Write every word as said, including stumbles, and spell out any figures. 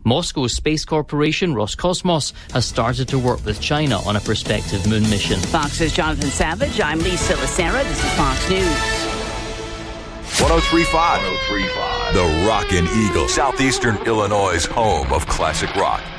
Moscow's space corporation Roscosmos has started to work with China on a prospective moon mission. Fox's Jonathan Savage. I'm Lisa Lacera. This is Fox News. one oh three point five The Rockin' Eagle, Southeastern Illinois' home of classic rock.